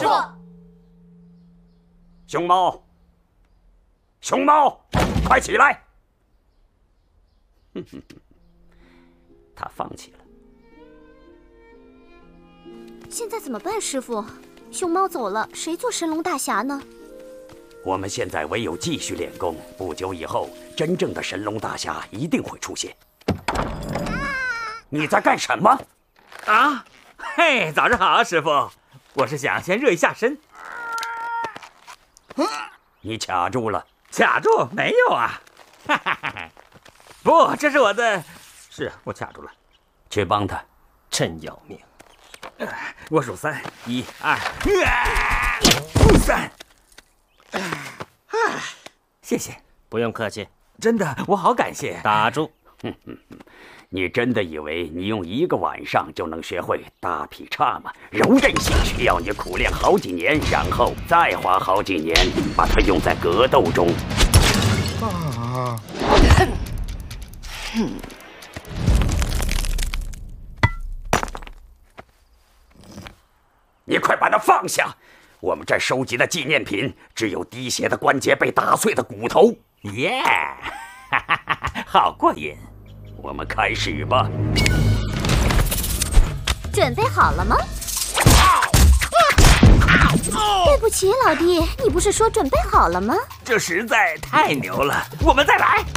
熊猫，熊猫，快起来！他放弃了。 现在怎么办，师傅？熊猫走了，谁做神龙大侠呢？ 我们现在唯有继续练功，不久以后，真正的神龙大侠一定会出现。你在干什么？ 啊，嘿，早上好，师傅。我是想先热一下身。 你卡住了。 卡住？没有啊。哈哈哈！不，这是我的。是我卡住了。 去帮他。 真要命！ 我数3，1、2、3。谢谢。 不用客气。 真的，我好感谢。 打住！ 你真的以为你用1个晚上就能学会大劈叉吗？柔韧性需要你苦练好几年，然后再花好几年把它用在格斗中。你快把它放下！我们这收集的纪念品只有滴血的关节被打碎的骨头。 耶，好过瘾！ 我们开始吧。 准备好了吗？对不起，老弟，你不是说准备好了吗？ 这实在太牛了，我们再来。